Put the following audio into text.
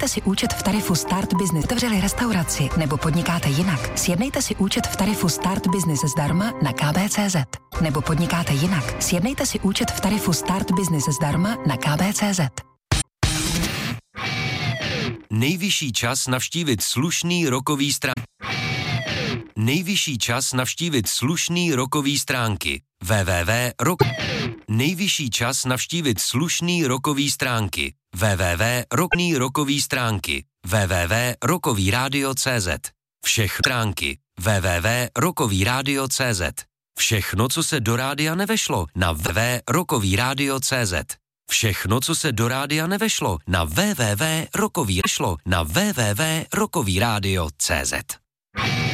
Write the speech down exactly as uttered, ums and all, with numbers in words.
Sjednejte si účet v tarifu Start Business. Otevřeli restauraci nebo podnikáte jinak? Sjednejte si účet v tarifu Start Business zdarma na k b tečka c z. Nebo podnikáte jinak? Sjednejte si účet v tarifu Start Business zdarma na k b tečka c z. Nejvyšší čas navštívit slušný rokový stránky. Nejvyšší čas navštívit slušný rokový stránky. www rock. Nejvyšší čas navštívit slušný rokový stránky. www rockný rokový stránky. www rokový rádio tečka cé zet. Všech stránky. www rokový rádio tečka cé zet. Všechno, co se do rádia nevešlo, na www rokový rádio tečka cé zet. Všechno, co se do rádia nevešlo, na www rokový šlo na www rokový rádio tečka cé zet.